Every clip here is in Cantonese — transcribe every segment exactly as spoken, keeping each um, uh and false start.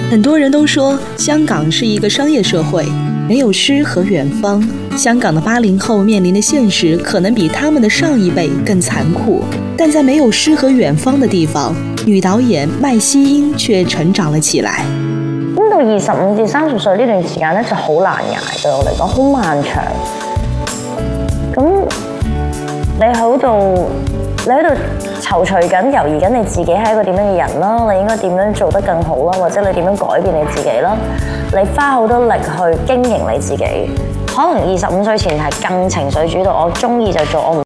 很多人都说香港是一个商业社会，没有诗和远方。香港的八零后面临的现實可能比他們的上一輩更殘酷，但在沒有詩和遠方的地方，女導演麥希英卻成長了起來。 咁到二十五至三十歲呢段時間咧，就好難捱，對我嚟講好漫長。咁你喺度，你喺度躊躇緊、猶豫緊你自己係一個點樣嘅人啦，你應該點樣做得更好啦，或者你點樣改變你自己啦，你花好多力去經營你自己。可能二十五歲前係更情緒主導，我中意就做，我唔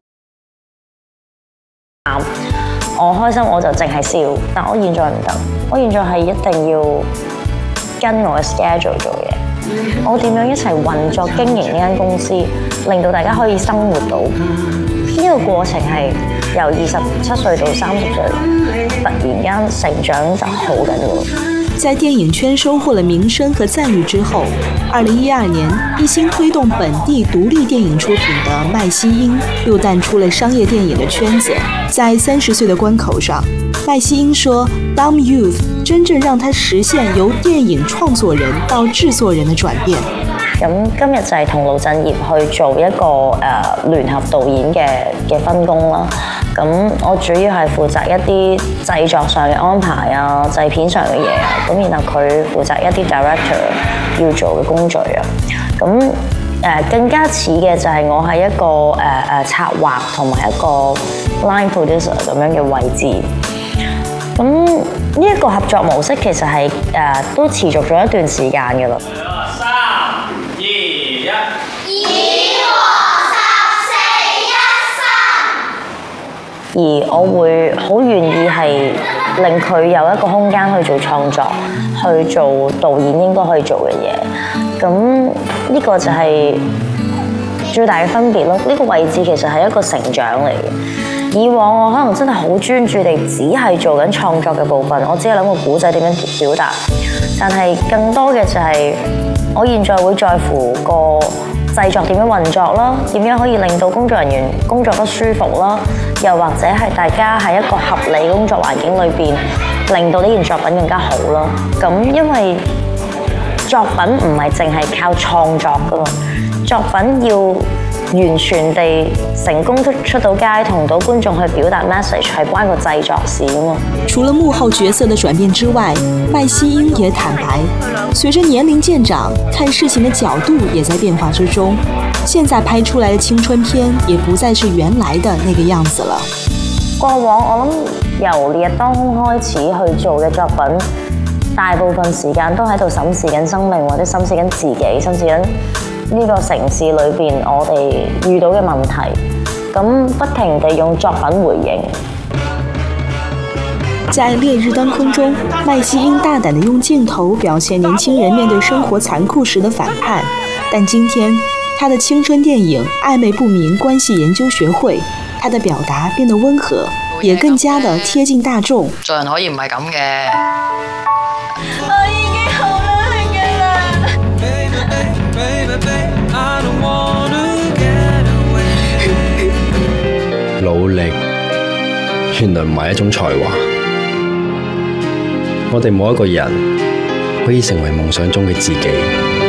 啱，我開心我就淨係笑。但我現在唔得，我現在係一定要跟我嘅 schedule 做嘢。我點樣一齊運作經營呢間公司，令到大家可以生活到呢個過程係由二十七歲到三十歲，突然間成長就好緊要。 在電影圈收穫了名聲和讚譽之後，二零一二年一心推動本地獨立電影出品的麥希英又淡出了商業電影的圈子。在三十歲的關口上，麥希英說 Dumb Youth 真正讓他實現由電影創作人到製作人的轉變。 咁今日就係同盧振業去做一個誒、呃、聯合導演嘅嘅分工啦。咁我主要係負責一啲製作上嘅安排啊、製片上嘅嘢啊。咁然後佢負責一啲 director 要做嘅工序啊。咁誒、呃、更加似嘅就係我係一個誒誒、呃、策劃同埋一個 line producer 咁樣嘅位置。咁呢一個合作模式其實係誒、呃、都持續咗一段時間嘅啦。而我會好願意係令佢有一個空間去做創作，去做導演應該可以做嘅嘢。咁呢個就係最大嘅分別咯。呢個位置其實係一個成長嚟嘅。以往我可能真係好專注地只係做緊創作嘅部分，我只係諗個故仔點樣表達。但係更多嘅就係我現在會在乎個製作點樣運作啦，點樣可以令到工作人員工作得舒服啦，又或者係大家喺一個合理工作環境裏邊，令到呢件作品更加好啦。咁因為作品唔係淨係靠創作噶嘛，作品要完全地成功出出到街，同到觀眾去表達 message 係關個製作事啊嘛。 除了幕後角色的轉變之外，麥希英也坦白，隨着年齡漸長，看事情的角度也在變化之中。現在拍出來的青春片也不再是原來的那個樣子了。 過往我諗由烈日當空開始去做嘅作品，大部分時間都喺度審視緊生命，或者審視緊自己，審視緊呢個城市裏邊我哋遇到嘅問題，咁不停地用作品回應。 在烈日當空中，麥希英大膽地用鏡頭表現年輕人面對生活殘酷時的反叛。但今天，他的青春電影《曖昧不明關係研究學會》，他的表達變得溫和，也更加的貼近大眾。 做人可以唔係咁嘅。 我已經好努力嘅啦。 努力原來唔係一種才華。我哋冇一個人可以成為夢想中嘅自己。